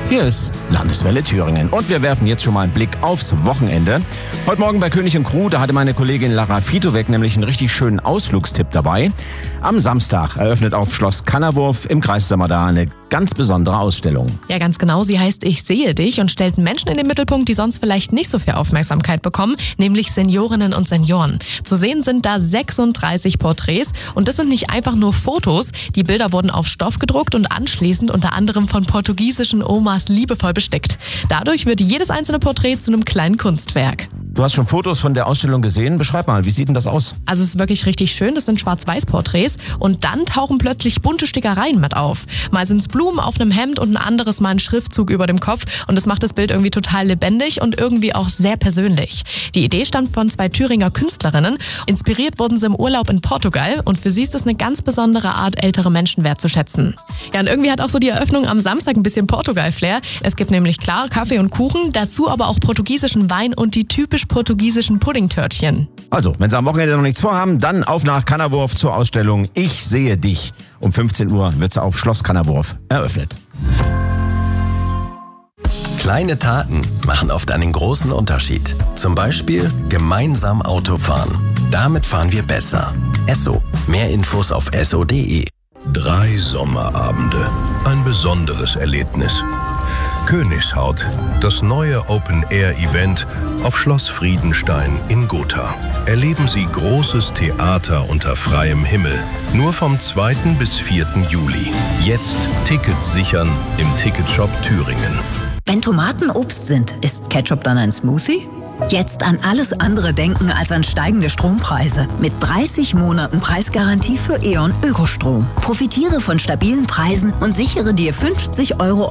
Hier ist Landeswelle Thüringen und wir werfen jetzt schon mal einen Blick aufs Wochenende. Heute Morgen bei König & Crew, da hatte meine Kollegin Lara Fitovec nämlich einen richtig schönen Ausflugstipp dabei. Am Samstag eröffnet auf Schloss Kannerwurf im Kreis Sömmerda eine ganz besondere Ausstellung. Ja, ganz genau. Sie heißt Ich sehe dich und stellt Menschen in den Mittelpunkt, die sonst vielleicht nicht so viel Aufmerksamkeit bekommen, nämlich Seniorinnen und Senioren. Zu sehen sind da 36 Porträts und das sind nicht einfach nur Fotos. Die Bilder wurden auf Stoff gedruckt und anschließend unter anderem von portugiesischen Omas liebevoll bestickt. Dadurch wird jedes einzelne Porträt zu einem kleinen Kunstwerk. Du hast schon Fotos von der Ausstellung gesehen. Beschreib mal, wie sieht denn das aus? Also es ist wirklich richtig schön. Das sind Schwarz-Weiß-Porträts und dann tauchen plötzlich bunte Stickereien mit auf. Mal sind es Blumen auf einem Hemd und ein anderes Mal ein Schriftzug über dem Kopf und das macht das Bild irgendwie total lebendig und irgendwie auch sehr persönlich. Die Idee stammt von 2 Thüringer Künstlerinnen. Inspiriert wurden sie im Urlaub in Portugal und für sie ist es eine ganz besondere Art, ältere Menschen wertzuschätzen. Ja, und irgendwie hat auch so die Eröffnung am Samstag ein bisschen Portugal-Flair. Es gibt nämlich klar Kaffee und Kuchen, dazu aber auch portugiesischen Wein und die typisch portugiesischen Puddingtörtchen. Also, wenn Sie am Wochenende noch nichts vorhaben, dann auf nach Kannerwurf zur Ausstellung Ich sehe dich. Um 15 Uhr wird sie auf Schloss Kannerwurf eröffnet. Kleine Taten machen oft einen großen Unterschied. Zum Beispiel gemeinsam Auto fahren. Damit fahren wir besser. Esso. Mehr Infos auf esso.de. 3 Sommerabende. Ein besonderes Erlebnis. Königshaut, das neue Open-Air-Event auf Schloss Friedenstein in Gotha. Erleben Sie großes Theater unter freiem Himmel. Nur vom 2. bis 4. Juli. Jetzt Tickets sichern im Ticketshop Thüringen. Wenn Tomaten Obst sind, ist Ketchup dann ein Smoothie? Jetzt an alles andere denken als an steigende Strompreise. Mit 30 Monaten Preisgarantie für E.ON Ökostrom. Profitiere von stabilen Preisen und sichere dir 50 €